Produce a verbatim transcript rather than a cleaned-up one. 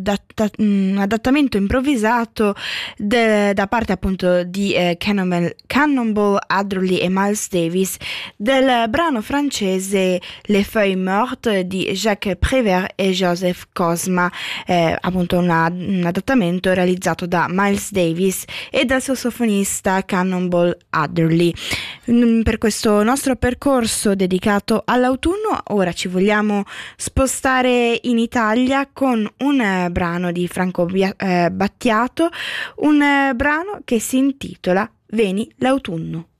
adatta- mh, adattamento improvvisato de- da parte appunto di eh, Cannonball, Cannonball Adderley e Miles Davis del brano francese Les Feuilles Mortes di Jacques Prévert e Joseph Cosma, eh, appunto una, un adattamento realizzato da Miles Davis e dal sassofonista Cannonball Adderley. Mm, Per questo nostro percorso dedicato all'autunno, ora ci vogliamo spostare in Italia con un eh, brano di Franco Bia- eh, Battiato, un eh, brano che si intitola Veni l'autunno.